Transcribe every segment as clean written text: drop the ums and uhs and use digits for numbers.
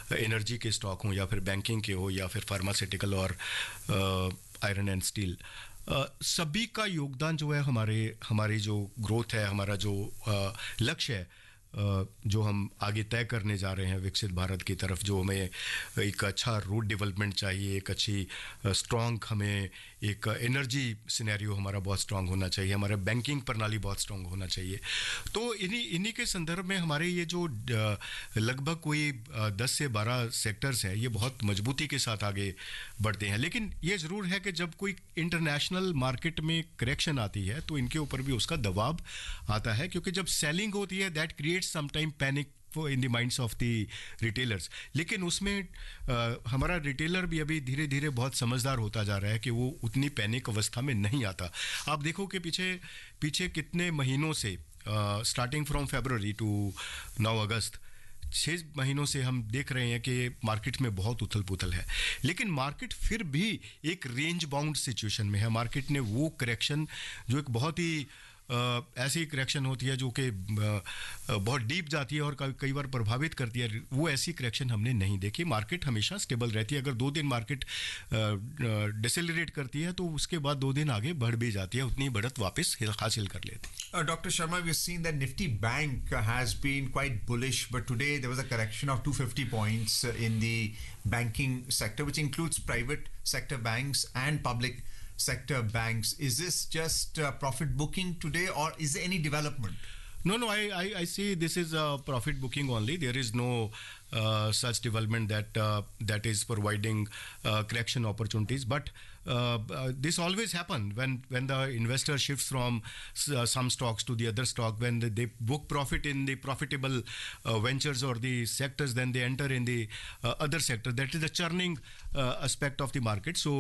Energy के stock हों या फिर बैंकिंग के हो या फिर फार्मास्यूटिकल और आयरन एंड स्टील, सभी का योगदान जो है हमारी जो ग्रोथ है, हमारा जो लक्ष्य है, जो हम आगे तय करने जा रहे हैं विकसित भारत की तरफ, जो हमें एक अच्छा रोड डेवलपमेंट चाहिए, एक अच्छी स्ट्रॉन्ग, हमें एक एनर्जी सिनेरियो हमारा बहुत स्ट्रॉन्ग होना चाहिए, हमारा बैंकिंग प्रणाली बहुत स्ट्रॉन्ग होना चाहिए। तो इन्हीं के संदर्भ में हमारे ये जो लगभग कोई 10 से 12 सेक्टर्स हैं, ये बहुत मजबूती के साथ आगे बढ़ते हैं। लेकिन ये ज़रूर है कि जब कोई इंटरनेशनल मार्केट में करेक्शन आती है तो इनके ऊपर भी उसका दबाव आता है, क्योंकि जब सेलिंग होती है that creates sometime panic in the minds of the retailers। लेकिन उसमें हमारा रिटेलर भी अभी धीरे धीरे बहुत समझदार होता जा रहा है कि वो उतनी पैनिक अवस्था में नहीं आता। आप देखो कि पीछे कितने महीनों से, starting from February to now अगस्त, 6 महीनों से हम देख रहे हैं कि मार्केट में बहुत उथल पुथल है, लेकिन मार्केट फिर भी एक रेंज बाउंड सिचुएशन में है। मार्केट ने वो करेक्शन जो एक बहुत ही ऐसी करेक्शन होती है जो कि बहुत डीप जाती है और कई बार प्रभावित करती है, वो ऐसी करेक्शन हमने नहीं देखी। मार्केट हमेशा स्टेबल रहती है। अगर 2 दिन मार्केट डिसेलरेट करती है तो उसके बाद 2 दिन आगे बढ़ भी जाती है, उतनी बढ़त वापस हासिल कर लेती है। Dr. Sharma, we've seen that Nifty Bank has been quite bullish, but today there was a correction of 250 points in the banking sector, which includes private sector banks and public sector banks. Is this just profit booking today, or is there any development? No, I see this is profit booking only. There is no such development that is providing correction opportunities. But this always happen when the investor shifts from some stocks to the other stock. When they book profit in the profitable ventures or the sectors, then they enter in the other sector. That is the churning aspect of the market. So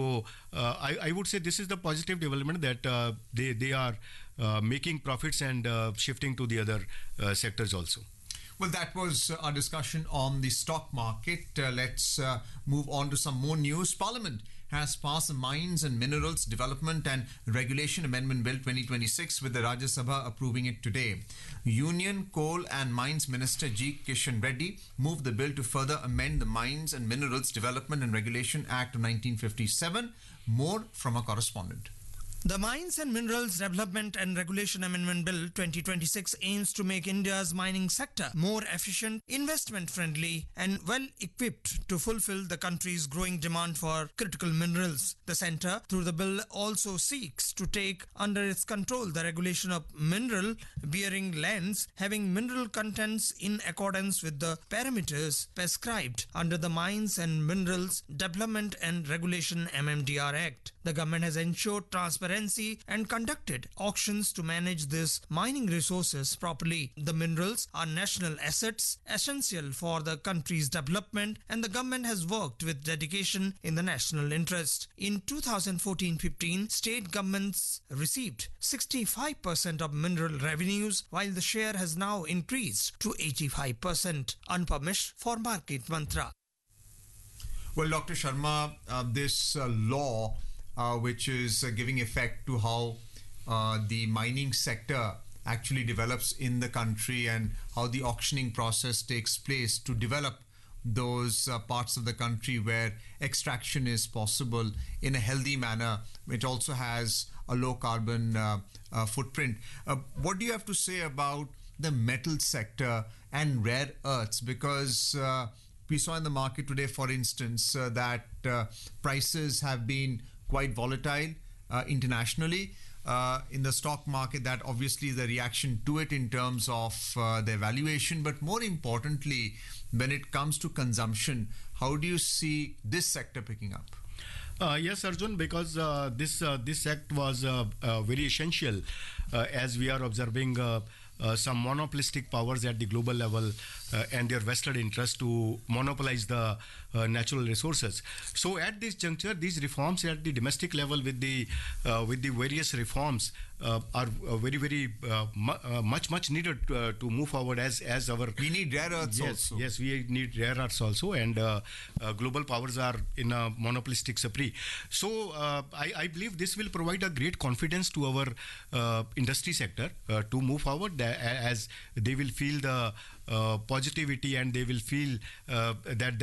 I would say this is the positive development that they are making profits and shifting to the other sectors also. Well, that was our discussion on the stock market. Let's move on to some more news. Parliament has passed the Mines and Minerals Development and Regulation Amendment Bill 2026, with the Rajya Sabha approving it today. Union Coal and Mines Minister G. Kishan Reddy moved the bill to further amend the Mines and Minerals Development and Regulation Act of 1957. More from our correspondent. The Mines and Minerals Development and Regulation Amendment Bill 2026 aims to make India's mining sector more efficient, investment-friendly and well-equipped to fulfill the country's growing demand for critical minerals. The centre, through the bill, also seeks to take under its control the regulation of mineral-bearing lands having mineral contents in accordance with the parameters prescribed under the Mines and Minerals Development and Regulation MMDR Act. The government has ensured transparency and conducted auctions to manage these mining resources properly. The minerals are national assets essential for the country's development, and the government has worked with dedication in the national interest. In 2014-15, state governments received 65% of mineral revenues, while the share has now increased to 85%. Anupamish for Market Mantra. Well, Dr. Sharma, this law which is giving effect to how the mining sector actually develops in the country and how the auctioning process takes place to develop those parts of the country where extraction is possible in a healthy manner, which also has a low carbon footprint. What do you have to say about the metal sector and rare earths? Because we saw in the market today, for instance, that prices have been quite volatile internationally. In the stock market, that obviously is the reaction to it in terms of their valuation. But more importantly, when it comes to consumption, how do you see this sector picking up? Yes, Arjun, because this act was very essential as we are observing some monopolistic powers at the global level and their vested interest to monopolize the natural resources. So at this juncture, these reforms at the domestic level with the various reforms are very much needed to move forward as our. We need rare earths also. Yes, we need rare earths also, and global powers are in a monopolistic spree. So I believe this will provide a great confidence to our industry sector to move forward, as they will feel the positivity and they will feel that